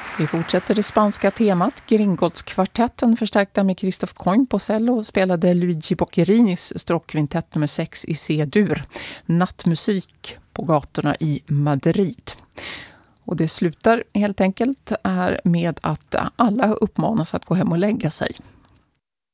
Vi fortsätter det spanska temat. Gringoldskvartetten förstärkta med Christoph Coin på cello spelade Luigi Boccherinis stråkkvintett nummer 6 i C-dur. Nattmusik på gatorna i Madrid. Och det slutar helt enkelt är med att alla uppmanas att gå hem och lägga sig.